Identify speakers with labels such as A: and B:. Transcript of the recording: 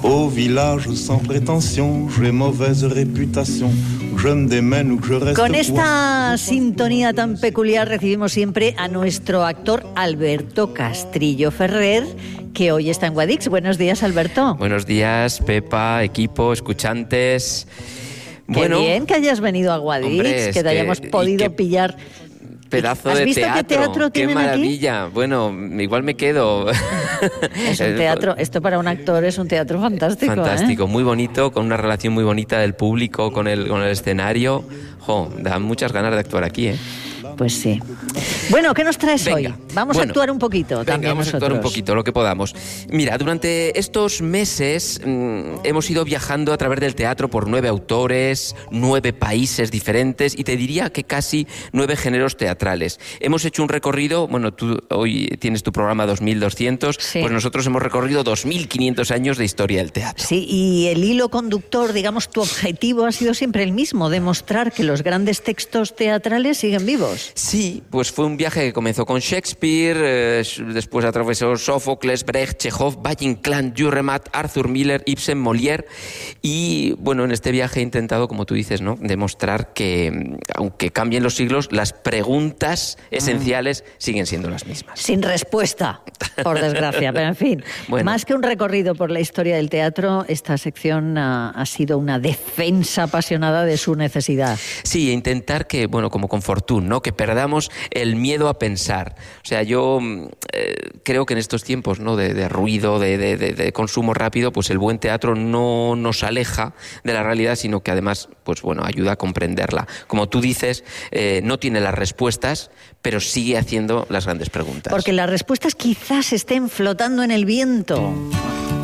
A: Au village sans prétention, j'ai mauvaise réputation. Je me démène ou que je reste.
B: Con esta sintonía tan peculiar recibimos siempre a nuestro actor Alberto Castrillo Ferrer, que hoy está en Guadix. Buenos días, Alberto.
C: Buenos días, Pepa, equipo, escuchantes.
B: Qué bien que hayas venido a Guadix,
C: hombre,
B: que te hayamos podido pillar.
C: Pedazo
B: ¿Has
C: de
B: visto
C: teatro,
B: qué teatro
C: qué
B: tienen
C: maravilla.
B: aquí?
C: Bueno, igual me quedo.
B: Es un teatro, esto para un actor es un teatro fantástico.
C: Fantástico, muy bonito, con una relación muy bonita del público con el escenario. Da muchas ganas de actuar aquí,
B: Pues sí. Bueno, ¿qué nos traes hoy? Vamos a actuar un poquito.
C: Vamos a actuar un poquito, lo que podamos. Mira, durante estos meses hemos ido viajando a través del teatro por 9 autores, 9 países diferentes y te diría que casi 9 géneros teatrales. Hemos hecho un recorrido, bueno, tú hoy tienes tu programa 2200, sí. Pues nosotros hemos recorrido 2500 años de historia del teatro.
B: Sí, y el hilo conductor, digamos, tu objetivo ha sido siempre el mismo, demostrar que los grandes textos teatrales siguen vivos.
C: Sí, pues fue un viaje que comenzó con Shakespeare, después atravesó Sófocles, Brecht, Chekhov, Valle-Inclán, Dürrenmatt, Arthur Miller, Ibsen, Molière y bueno, en este viaje he intentado, como tú dices, ¿no?, demostrar que aunque cambien los siglos, las preguntas esenciales siguen siendo las mismas.
B: Sin respuesta, por desgracia, pero en fin, bueno. Más que un recorrido por la historia del teatro, esta sección ha sido una defensa apasionada de su necesidad.
C: Sí, intentar que, bueno, como con Fortune, ¿no?, que perdamos el miedo a pensar. O sea, yo creo que en estos tiempos, ¿no?, de ruido, de consumo rápido, pues el buen teatro no nos aleja de la realidad, sino que además, pues bueno, ayuda a comprenderla. Como tú dices, no tiene las respuestas, pero sigue haciendo las grandes preguntas.
B: Porque las respuestas quizás estén flotando en el viento.